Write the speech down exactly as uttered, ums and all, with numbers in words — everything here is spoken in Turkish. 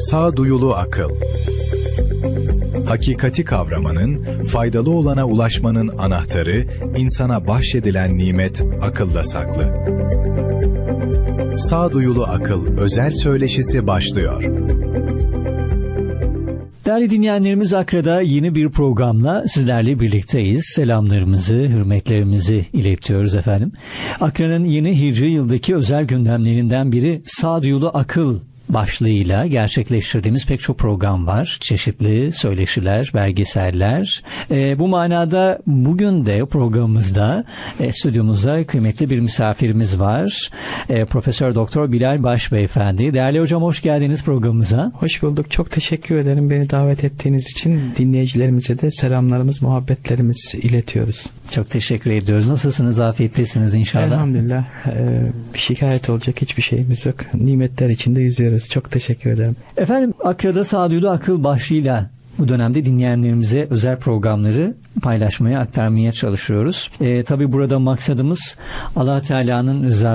Sağduyulu akıl. Hakikati kavramanın, faydalı olana ulaşmanın anahtarı, insana bahşedilen nimet akılda saklı. Sağduyulu akıl özel söyleşisi başlıyor. Değerli dinleyenlerimiz, Akra'da yeni bir programla sizlerle birlikteyiz. Selamlarımızı, hürmetlerimizi iletiyoruz efendim. Akra'nın yeni hicri yıldaki özel gündemlerinden biri Sağduyulu akıl başlığıyla gerçekleştirdiğimiz pek çok program var. Çeşitli söyleşiler, belgeseller. E, bu manada bugün de programımızda e, stüdyomuzda kıymetli bir misafirimiz var. E, Profesör Doktor Bilal Baş Beyefendi. Değerli hocam, hoş geldiniz programımıza. Hoş bulduk. Çok teşekkür ederim beni davet ettiğiniz için. Dinleyicilerimize de selamlarımız, muhabbetlerimizi iletiyoruz. Çok teşekkür ediyoruz. Nasılsınız? Afiyettesiniz inşallah. Elhamdülillah. Ee, bir şikayet olacak hiçbir şeyimiz yok. Nimetler içinde yüzüyoruz. Çok teşekkür ederim. Efendim, Akra'da Sağduyulu akıl başlığıyla bu dönemde dinleyenlerimize özel programları paylaşmaya, aktarmaya çalışıyoruz. Ee, tabii burada maksadımız Allah Teala'nın rızası